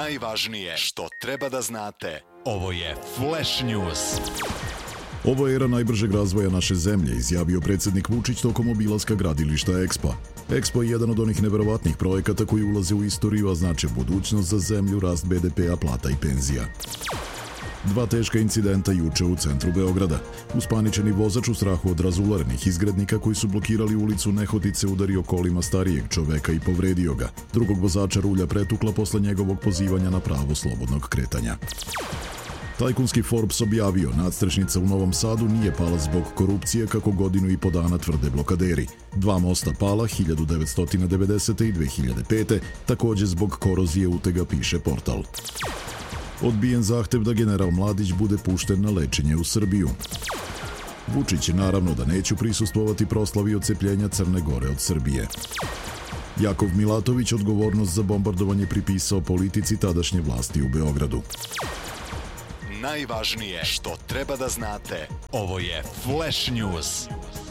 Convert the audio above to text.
Najvažnije što treba da znate. Ovo je Flash News. Ovo je era najbržeg razvoja naše zemlje, izjavio predsjednik Vučić tokom obilaska gradilišta EXPO. EXPO je jedan od onih neverovatnih projekata koji ulaze u istoriju, a znače budućnost za zemlju, rast BDP-a, plata i penzija. 2 teška incidenta juče u centru Beograda. Uspaničeni vozač u strahu od razularnih izgrednika koji su blokirali ulicu Nehotice udario kolima starijeg čoveka i povredio ga. Drugog vozača rulja pretukla posle njegovog pozivanja na pravo slobodnog kretanja. Tajkunski Forbes objavio, nadstrešnica u Novom Sadu nije pala zbog korupcije kako godinu i po dana tvrde blokaderi. 2 mosta pala 1990. i 2005. takođe zbog korozije utega, piše portal. Odbijen zahtev da general Mladić bude pušten na lečenje u Srbiju. Vučić naravno da neće prisustvovati proslavi odcepljenja Crne Gore od Srbije. Jakov Milatović odgovornost za bombardovanje pripisao politici tadašnje vlasti u Beogradu. Najvažnije što treba da znate. Ovo je Flash News.